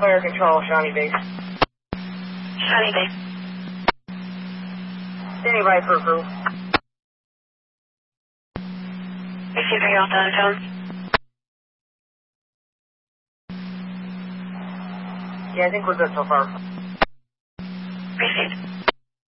Fire control, Shawnee Base. Shawnee Base. Standing by for approval. Received your Delta Tones. Yeah, I think we're good so far. Received.